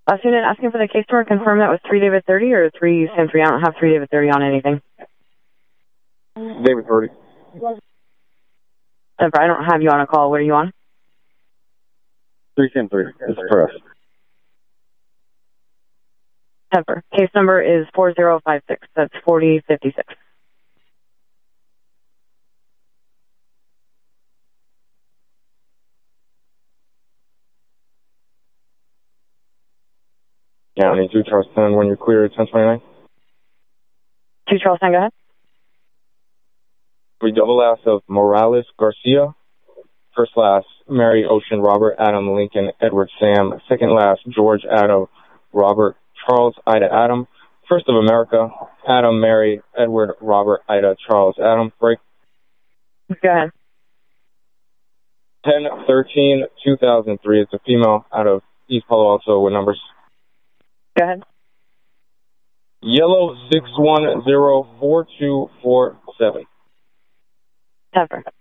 Student asking for the case number. Confirm that was 3 David 30 or 3 Sam 3. I don't have 3 David 30 on anything. David 30. I don't have you on a call. What are you on? 3 Sam 3. This is for us. Pepper. Case number is 4056. That's 4056. County 2 Charles 10, when you're clear at 1029. 2 Charles 10, go ahead. We double last of Morales Garcia. First last, Mary Ocean Robert Adam Lincoln Edward Sam. Second last, George Adam Robert Charles Ida Adam. First of America, Adam Mary Edward Robert Ida Charles Adam. Break. Go ahead. 10/13/2003. It's a female out of East Palo Alto with numbers. Go ahead. Yellow 6104247. Pepper.